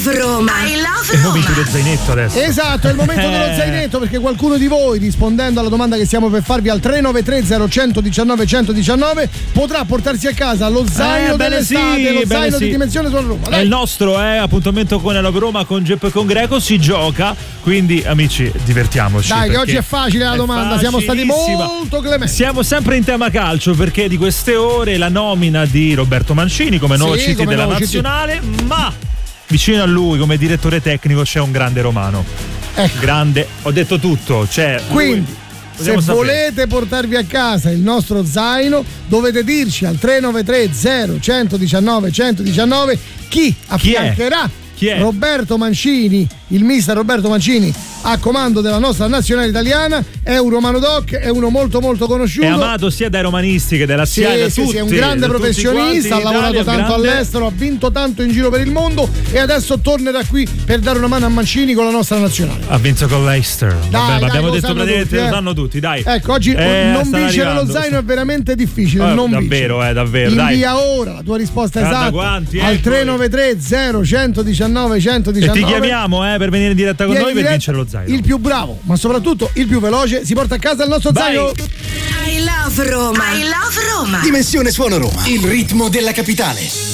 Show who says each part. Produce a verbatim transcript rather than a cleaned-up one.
Speaker 1: love Roma. I love
Speaker 2: È il momento dello zainetto adesso.
Speaker 3: Esatto, è il momento dello zainetto, perché qualcuno di voi, rispondendo alla domanda che stiamo per farvi al tre nove tre zero uno uno nove uno uno nove, potrà portarsi a casa lo zaino
Speaker 2: Eh, bene
Speaker 3: dell'estate,
Speaker 2: sì,
Speaker 3: lo
Speaker 2: bene
Speaker 3: zaino
Speaker 2: sì.
Speaker 3: di Dimensione Suona Roma.
Speaker 2: È
Speaker 3: Dai.
Speaker 2: il nostro eh, appuntamento con la Roma, con Geppo e con Greco. Si gioca, quindi amici, divertiamoci.
Speaker 3: Dai, che
Speaker 2: perché
Speaker 3: oggi è facile la
Speaker 2: è
Speaker 3: domanda, siamo stati
Speaker 2: facilissima.
Speaker 3: molto clementi.
Speaker 2: Siamo sempre in tema calcio, perché di queste ore la nomina di Roberto Mancini come nuovo
Speaker 3: Sì,
Speaker 2: C T
Speaker 3: come
Speaker 2: della
Speaker 3: nuovo C T.
Speaker 2: nazionale, ma vicino a lui come direttore tecnico c'è un grande romano.
Speaker 3: Ecco.
Speaker 2: Grande, ho detto tutto, cioè
Speaker 3: Quindi,
Speaker 2: lui-
Speaker 3: se
Speaker 2: vogliamo sapere.
Speaker 3: volete portarvi a casa il nostro zaino, dovete dirci al tre nove tre zero uno uno nove uno uno nove chi affiancherà
Speaker 2: Chi è?
Speaker 3: Roberto Mancini, il mister Roberto Mancini a comando della nostra nazionale italiana. È un romano doc, è uno molto molto conosciuto.
Speaker 2: È amato sia dai romanisti che dalla
Speaker 3: Sì,
Speaker 2: S I A E, da
Speaker 3: sì,
Speaker 2: tutti,
Speaker 3: sì, è un grande
Speaker 2: da tutti
Speaker 3: professionista,
Speaker 2: quanti
Speaker 3: ha
Speaker 2: in
Speaker 3: lavorato
Speaker 2: Italia,
Speaker 3: tanto
Speaker 2: grande-
Speaker 3: all'estero, ha vinto tanto in giro per il mondo e adesso tornerà qui per dare una mano a Mancini con la nostra nazionale.
Speaker 2: Ha vinto con l'Eister.
Speaker 3: Dai,
Speaker 2: Vabbè,
Speaker 3: dai,
Speaker 2: ma abbiamo
Speaker 3: lo
Speaker 2: detto
Speaker 3: sanno
Speaker 2: praticamente,
Speaker 3: tutti, eh.
Speaker 2: lo sanno tutti, dai.
Speaker 3: Ecco, oggi
Speaker 2: Eh,
Speaker 3: non
Speaker 2: stanno
Speaker 3: vincere
Speaker 2: arrivando.
Speaker 3: lo zaino è veramente difficile.
Speaker 2: Oh,
Speaker 3: non
Speaker 2: davvero,
Speaker 3: vincere.
Speaker 2: eh, davvero, dai.
Speaker 3: Invia ora la tua risposta
Speaker 2: Guarda
Speaker 3: esatta
Speaker 2: quanti,
Speaker 3: al
Speaker 2: eccoli.
Speaker 3: tre nove tre zero uno uno nove uno uno nove.
Speaker 2: E ti chiamiamo eh, per venire in diretta con
Speaker 3: Vieni
Speaker 2: noi
Speaker 3: in
Speaker 2: per
Speaker 3: diretta,
Speaker 2: vincere lo zaino.
Speaker 3: il più bravo, ma soprattutto il più veloce si porta a casa il nostro
Speaker 2: Vai.
Speaker 3: zaino.
Speaker 1: I love Roma. I love Roma.
Speaker 4: Dimensione Suona Roma, il ritmo della capitale.